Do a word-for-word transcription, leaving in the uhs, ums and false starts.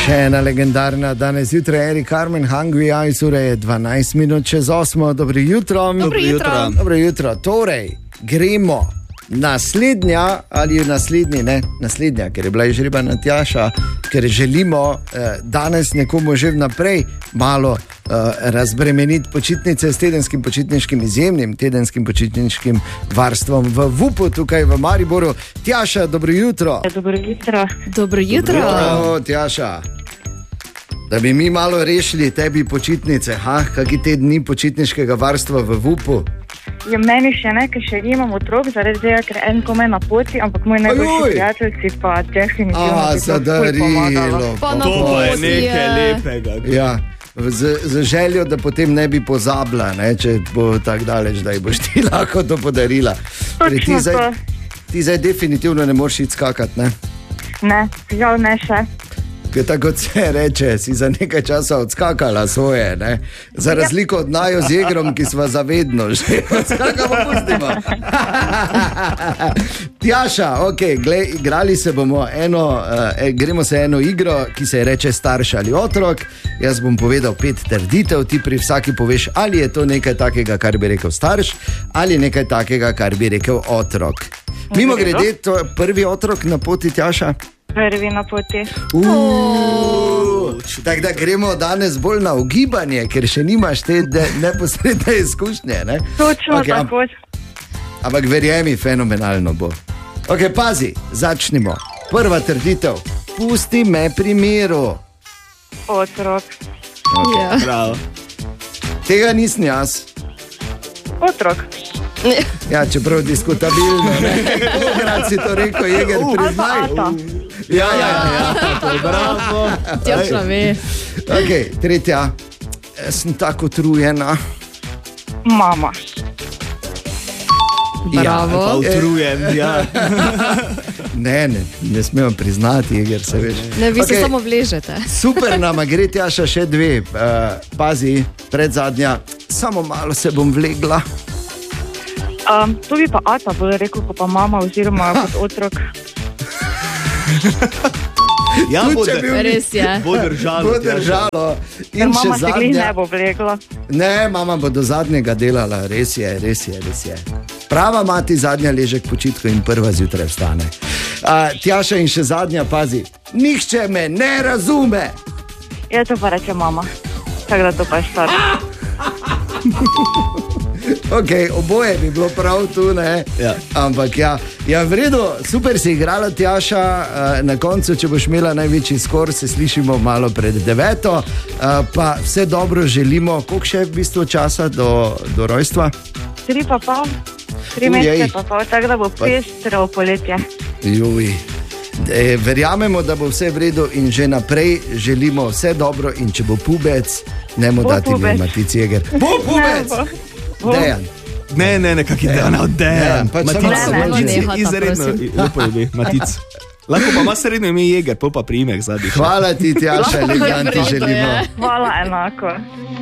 Še ena legendarna danes jutraj, Eri Carmen, Hungry Eyes, ura je dvanajst minut čez osmo. Dobro jutro. Dobro jutro. Dobro jutro. Torej, gremo. Naslednja, ali je naslednji, ne, naslednja, ker je bila izžrebana Tjaša, ker želimo eh, danes nekomu že vnaprej malo eh, razbremeniti počitnice s tedenskim počitniškim, izjemnim tedenskim počitniškim varstvom v Vupu tukaj v Mariboru. Tjaša, dobro jutro. Dobro jutro. Dobro jutro. Dobro jutro, Tjaša. Da bi mi malo rešili tebi počitnice, ha, kakšni tedni počitniškega varstva v Vupu? Ja, meni še ne, ker še nimam otrok, zaradi tega, ker en komaj na poti, ampak moj najboljši prijatelj si pa definitivno A, zadarilo. Pa na To pa je poti nekaj je. lepega. Ja, z, z željo, da potem ne bi pozabila, ne, če bo tako daleč, da ji boš ti lahko to podarila. Torej, ti, Točno zdaj, to. ti zdaj definitivno ne moreš iti skakati, ne? Ne, žal ne še. Ker tako kot se reče, si za nekaj časa odskakala svoje, ne? Za razliko od naju z Jegrom, ki sva zavedno že odskakamo, pustimo. Tjaša, ok, glej, igrali se bomo eno, uh, gremo se eno igro, ki se reče starš ali otrok. Jaz bom povedal pet trditev, ti pri vsaki poveš, ali je to nekaj takega, kar bi rekel starš, ali nekaj takega, kar bi rekel otrok. Mimo grede, to je prvi otrok na poti, Tjaša. Prvi na poti. Tako da gremo danes bolj na ugibanje, ker še nimaš te de- neposredne izkušnje. Ne? Točno Okej, am- tako. Ampak verjemi, fenomenalno bo. Ok, pazi, začnimo. Prva trditev. Pusti me pri miru. Otrok. Ja. Bravo. Tega nisem jaz. Otrok. Ja, čeprav diskutabilno. Kolikrat si to rekel, Jeger, priznaj. Ata. Ja, ja, ja, to je bravo. Tjaša ve. Ok, tretja. Jaz sem tako utrujena. Mama. Bravo. Pa utrujen, ja. Ne, ne, ne smemo priznati, Jeger, se veš. Ne, vi se Okej. samo vležete. Super, nama gre, Tjaša, še dve. Uh, pazi, pred zadnja. Samo malo se bom vlegla. Um, to bi pa Ata bolj rekel, kot pa mama oziroma kot otrok. Ja, Tudi bo, če de- bi bil- Res je. bo držalo. Bo Tjaša. držalo. Ker In še mama se glih ne zadnja. bo vlegla. Ne, mama bo do zadnjega delala, res je, res je, res je. Prava mati zadnja leže k počitku in prva zjutraj vstane. Uh, Tjaša, in še zadnja, pazi. Nihče me ne razume. Ja, to pa reče mama. Tako da to pa je staro. Ok, oboje bi bilo prav tu, ne? Ja. Ampak ja, ja, v redu, super si igrala, Tjaša. Uh, na koncu, če boš imela največji skor, se slišimo malo pred deveto. Uh, pa vse dobro želimo. Koliko še je v bistvu časa do, do rojstva? Tri pa pol. Tri Ujej. mesece pa pol, tako da bo pestro poletje. Juj. E, verjamemo, da bo vse v redu in že naprej želimo vse dobro. In če bo pubec, ne mu Bo dati mi pubec. Matic Jeger. Bo Ne pubec! bo. Bo. Dejan. Ne, ne, ne, kak je Dejan, od Dejan. pač Matic, samo samo Matic, nehata, izredno, prosim. lepo ime, Matic. Lahko pa ima srednjo ime Jeger, pol pa priimek zadnji. Hvala ti, Tjaša, lepo ti V redu želimo. je. Hvala enako.